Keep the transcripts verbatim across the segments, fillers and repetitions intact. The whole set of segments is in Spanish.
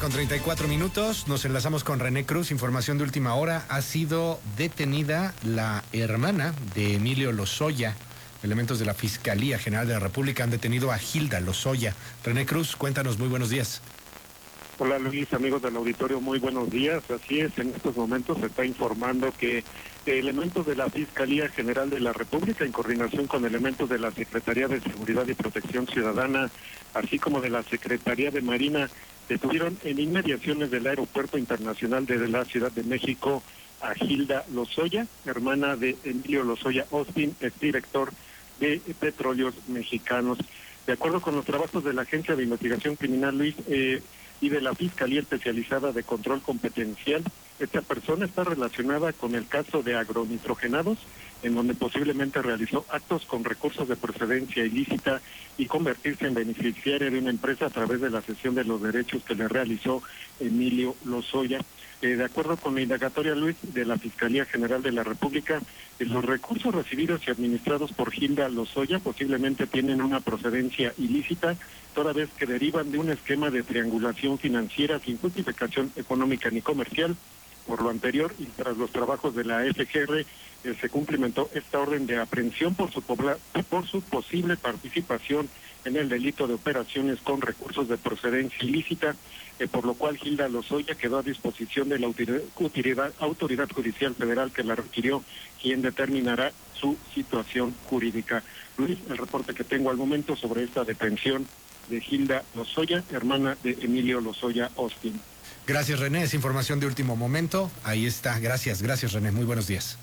con treinta y cuatro minutos, nos enlazamos con René Cruz, información de última hora. Ha sido detenida la hermana de Emilio Lozoya. Elementos de la Fiscalía General de la República han detenido a Gilda Lozoya. René Cruz, cuéntanos, muy buenos días. Hola Luis, amigos del auditorio, muy buenos días. Así es, en estos momentos se está informando que elementos de la Fiscalía General de la República, en coordinación con elementos de la Secretaría de Seguridad y Protección Ciudadana, así como de la Secretaría de Marina, detuvieron en inmediaciones del Aeropuerto Internacional de la Ciudad de México a Gilda Lozoya, hermana de Emilio Lozoya Austin, exdirector de Petróleos Mexicanos. De acuerdo con los trabajos de la Agencia de Investigación Criminal, Luis, eh, y de la Fiscalía Especializada de Control Competencial, esta persona está relacionada con el caso de agronitrogenados, en donde posiblemente realizó actos con recursos de procedencia ilícita y convertirse en beneficiaria de una empresa a través de la cesión de los derechos que le realizó Emilio Lozoya. Eh, de acuerdo con la indagatoria, Luis, de la Fiscalía General de la República, eh, los recursos recibidos y administrados por Gilda Lozoya posiblemente tienen una procedencia ilícita, toda vez que derivan de un esquema de triangulación financiera sin justificación económica ni comercial. Por lo anterior, y tras los trabajos de la F G R, eh, se cumplimentó esta orden de aprehensión por su, pobla, por su posible participación en el delito de operaciones con recursos de procedencia ilícita, eh, por lo cual Gilda Lozoya quedó a disposición de la autoridad, autoridad judicial federal que la requirió, quien determinará su situación jurídica. Luis, el reporte que tengo al momento sobre esta detención de Gilda Lozoya, hermana de Emilio Lozoya Austin. Gracias, René, es información de último momento. Ahí está, gracias, gracias, René, muy buenos días.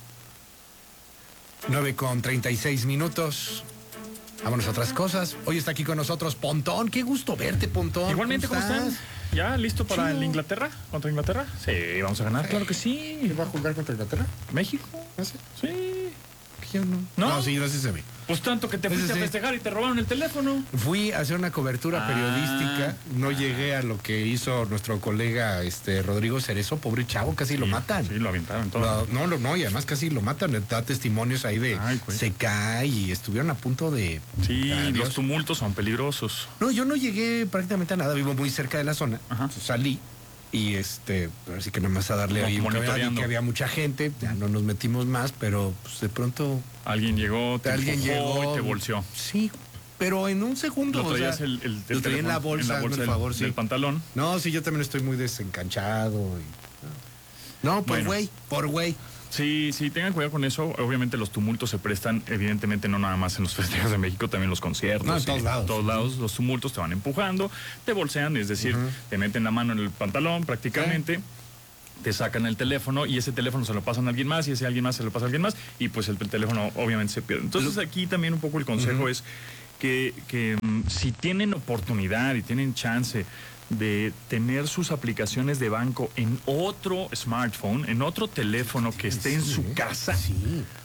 nueve con treinta y seis minutos. Vámonos a otras cosas. Hoy está aquí con nosotros Pontón. Qué gusto verte, Pontón. Igualmente, ¿cómo, ¿cómo están? ¿Ya listo para sí. el Inglaterra? ¿Contra Inglaterra? Sí, vamos a ganar, claro que sí. ¿Quién va a jugar contra Inglaterra? ¿México? ¿Ah, sí? Sí. Yo no. ¿No? No, sí, gracias a mí. Pues tanto que te fuiste sí, sí. a festejar y te robaron el teléfono. Fui a hacer una cobertura ah, periodística, no ah. llegué a lo que hizo nuestro colega este Rodrigo Cerezo, pobre chavo, casi sí, lo matan. Sí, lo aventaron todo. No, no, no, y además casi lo matan, da testimonios ahí de Ay, pues. se cae y estuvieron a punto de... Sí, adiós. Los tumultos son peligrosos. No, yo no llegué prácticamente a nada, vivo muy cerca de la zona, entonces, salí. Y este, así que nada más a darle ahí que, que había mucha gente, ya no nos metimos más, pero pues de pronto... Alguien llegó, te alguien llegó y te bolseó. Sí, pero en un segundo. Lo traías o sea, el, el, el lo traía en la bolsa, en la bolsa del, favor, sí. del pantalón. No, sí, yo también estoy muy desencanchado. Y... No, por güey, bueno. por güey. Sí, sí, tengan cuidado con eso. Obviamente los tumultos se prestan, evidentemente no nada más en los festejos de México, también los conciertos. No, en todos lados. En todos lados los tumultos te van empujando, te bolsean, es decir, uh-huh. te meten la mano en el pantalón prácticamente. ¿Sí? Te sacan el teléfono y ese teléfono se lo pasan a alguien más y ese alguien más se lo pasa a alguien más y pues el, el teléfono obviamente se pierde. Entonces aquí también un poco el consejo uh-huh. es que, que um, si tienen oportunidad y tienen chance de tener sus aplicaciones de banco en otro smartphone, en otro teléfono que esté sí, en su casa, sí.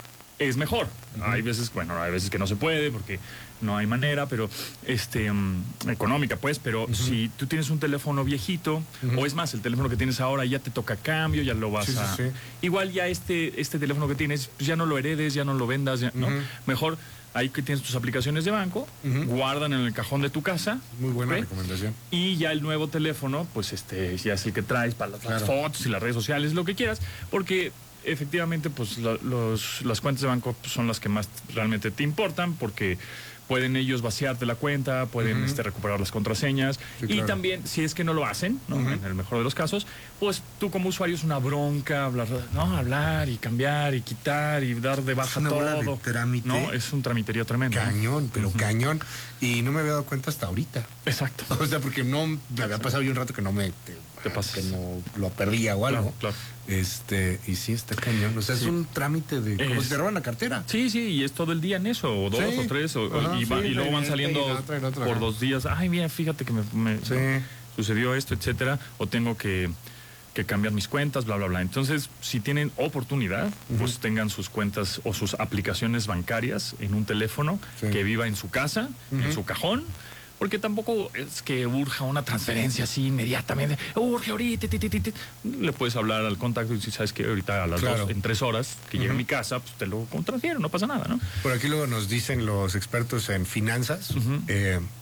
es mejor. Uh-huh. Hay veces, bueno, hay veces que no se puede porque no hay manera, pero este um, económica, pues, pero uh-huh. si tú tienes un teléfono viejito, uh-huh. o es más, el teléfono que tienes ahora ya te toca cambio, ya lo vas sí, a... Sí, sí. Igual ya este, este teléfono que tienes, pues ya no lo heredes, ya no lo vendas, ya, uh-huh. ¿no? Mejor... Ahí que tienes tus aplicaciones de banco, uh-huh. guardan en el cajón de tu casa. Muy buena ¿okay? recomendación. Y ya el nuevo teléfono, pues este ya es el que traes para las, claro. las fotos y las redes sociales, lo que quieras, porque efectivamente pues lo, los, las cuentas de banco pues, son las que más realmente te importan, porque pueden ellos vaciarte la cuenta, pueden uh-huh. este, recuperar las contraseñas. Sí, y claro. también, si es que no lo hacen, ¿no? Uh-huh. en el mejor de los casos, pues tú como usuario es una bronca hablar, ¿no? hablar y cambiar y quitar y dar de baja es una todo. De trámite. No, es un tramiterío tremendo. Cañón, pero uh-huh. cañón. Y no me había dado cuenta hasta ahorita. Exacto. O sea, porque no me había pasado yo un rato que no me... Te, te pasa. Que no lo perdía o algo. Claro, claro. Este, y sí, está cañón. O sea, sí. es un trámite de... Como es, si te roban la cartera. Sí, sí, y es todo el día en eso, o dos sí. o tres, o, Ajá, y, va, sí, y luego van saliendo y otra, y otra, por dos días. Ay, mira, fíjate que me, me sí. no, sucedió esto, etcétera, o tengo que, que cambiar mis cuentas, bla, bla, bla. Entonces, si tienen oportunidad, uh-huh. pues tengan sus cuentas o sus aplicaciones bancarias en un teléfono sí. que viva en su casa, uh-huh. en su cajón. Porque tampoco es que urja una transferencia así inmediatamente. Urge ahorita. Ti, ti, ti, ti. Le puedes hablar al contacto y si sabes que ahorita a las claro. dos, en tres horas que uh-huh. llegue a mi casa, pues te lo transfiero, no pasa nada, ¿no? Por aquí luego nos dicen los expertos en finanzas, uh-huh. eh,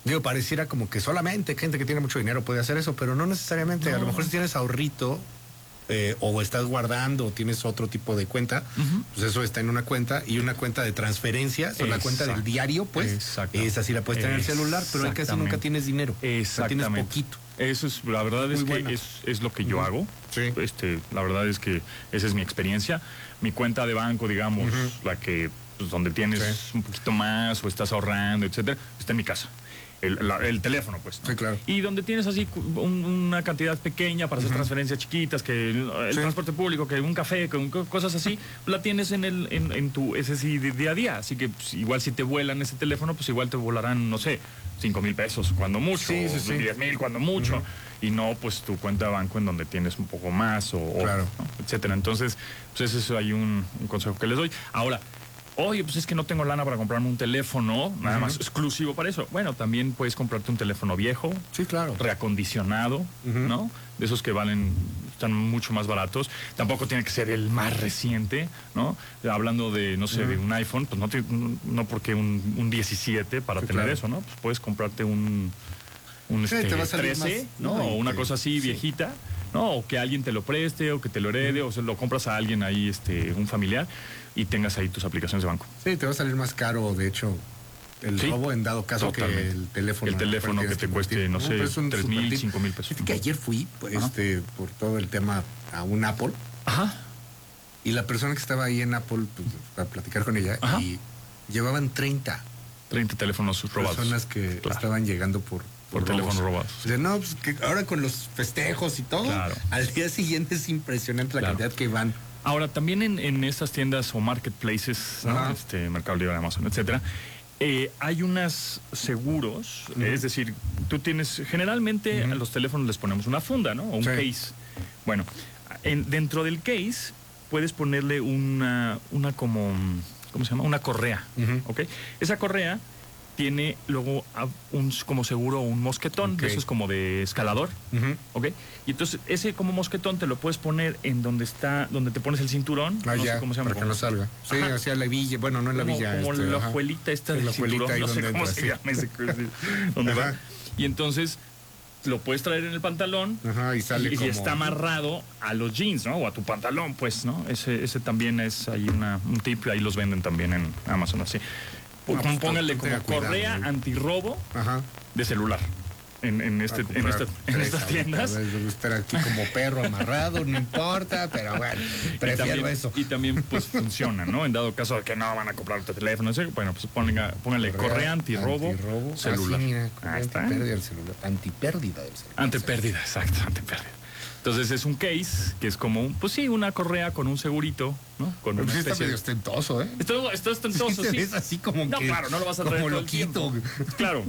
Digo, pareciera como que solamente gente que tiene mucho dinero puede hacer eso, pero no necesariamente. No. A lo mejor si tienes ahorrito eh, o estás guardando o tienes otro tipo de cuenta, uh-huh. pues eso está en una cuenta y una cuenta de transferencias o la cuenta del diario, pues esa sí la puedes tener en el celular, pero ahí casi nunca tienes dinero. Exactamente. Tienes poquito. Eso es, la verdad es Muy que es, es lo que yo uh-huh. hago. Sí. Este, la verdad es que esa es mi experiencia. Mi cuenta de banco, digamos, uh-huh. la que pues, donde tienes sí. un poquito más o estás ahorrando, etcétera, está en mi casa. El, la, el teléfono, pues. ¿no? Sí, claro. Y donde tienes así un, una cantidad pequeña para hacer uh-huh. transferencias chiquitas, que el, el sí. transporte público, que un café, que un, cosas así, la tienes en el en, en tu ese sí de día a día. Así que pues, igual si te vuelan ese teléfono, pues igual te volarán, no sé, cinco mil pesos cuando mucho, sí, sí, sí. diez mil cuando mucho. Uh-huh. Y no, pues tu cuenta de banco en donde tienes un poco más, o, claro. o ¿no? etcétera. Entonces, pues eso hay un, un consejo que les doy. Ahora, oye, pues es que no tengo lana para comprarme un teléfono, nada uh-huh. más exclusivo para eso. Bueno, también puedes comprarte un teléfono viejo. Sí, claro. Reacondicionado, uh-huh. ¿no? De esos que valen, están mucho más baratos. Tampoco tiene que ser el más reciente, ¿no? Hablando de, no sé, uh-huh. de un iPhone, pues no, te, no porque un, un diecisiete para sí, tener claro. eso, ¿no? Pues puedes comprarte un, un sí, este, te va a salir trece, más, ¿no? no, O una que, cosa así sí. viejita. No, o que alguien te lo preste, o que te lo herede, uh-huh. o se lo compras a alguien ahí, este, un familiar, y tengas ahí tus aplicaciones de banco. Sí, te va a salir más caro, de hecho, el sí, robo en dado caso totalmente. Que el teléfono. El teléfono que te cueste, no, no sé, tres mil, cinco mil pesos. Fíjate que ayer fui, pues, este, por todo el tema, a un Apple. Ajá. Y la persona que estaba ahí en Apple, pues, para platicar con ella, Ajá. y llevaban treinta. treinta teléfonos robados. Personas que claro. estaban llegando por... Por, por teléfonos robados. O sea, no, pues que ahora con los festejos y todo, claro. al día siguiente es impresionante la claro. cantidad que van. Ahora, también en, en estas tiendas o marketplaces, ¿no? este, Mercado Libre, Amazon, etcétera, eh, hay unos seguros, uh-huh. es decir, tú tienes, generalmente uh-huh. a los teléfonos les ponemos una funda, ¿no? O un sí. case. Bueno, en, dentro del case puedes ponerle una, una como, ¿cómo se llama? Una correa, uh-huh. ¿ok? Esa correa tiene luego un como seguro un mosquetón, okay. eso es como de escalador, uh-huh. ¿ok? Y entonces ese como mosquetón te lo puedes poner en donde está, donde te pones el cinturón, ah, no ya, sé cómo se llama. Para que no salga. Sí, ajá. hacia la villa, bueno, no en la como, villa. Como este, la ajá. juelita esta del la cinturón, no sé cómo entra, se sí. llama ese, donde va. Y entonces lo puedes traer en el pantalón ajá, y, sale y, como... y está amarrado a los jeans, ¿no? O a tu pantalón, pues, ¿no? Ese, ese también es ahí una, un tip, ahí los venden también en Amazon, así. No, pues, póngale como correa cuidado, antirrobo Ajá. de celular en, en, este, en, esta, en estas tiendas. Debe estar aquí como perro amarrado, no importa, pero bueno, prefiero y también, eso. Y también pues funciona, ¿no? En dado caso de que no van a comprar tu teléfono, bueno, pues pónganle, pónganle correa, correa antirrobo, antirrobo celular. Ah, sí, mira, Ahí está. Antipérdida del celular. Antipérdida del celular. Antipérdida, exacto, antipérdida. Entonces es un case que es como, un, pues sí, una correa con un segurito, ¿no? Con Pero una sí especie está medio ostentoso, ¿eh? Está, está ostentoso, sí. sí. Es así como no, que... claro, no lo vas a traer como todo loquito. el tiempo. Claro,